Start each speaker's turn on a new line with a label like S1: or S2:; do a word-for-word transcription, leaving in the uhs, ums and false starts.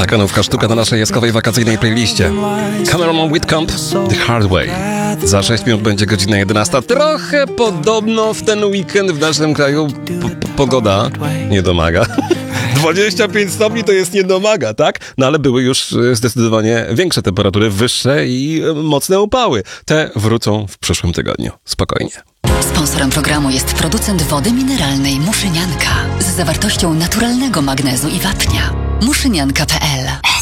S1: Taka nówka sztuka na naszej jaskowej wakacyjnej playliście. Cameron Whitcomb, The Hard Way. Za sześć minut będzie godzina jedenasta. Trochę podobno w ten weekend w naszym kraju p- pogoda nie domaga. dwadzieścia pięć stopni to jest nie domaga, tak? No ale były już zdecydowanie większe temperatury, wyższe i mocne upały. Te wrócą w przyszłym tygodniu. Spokojnie.
S2: Sponsorem programu jest producent wody mineralnej Muszynianka z zawartością naturalnego magnezu i wapnia. muszynianka kropka p l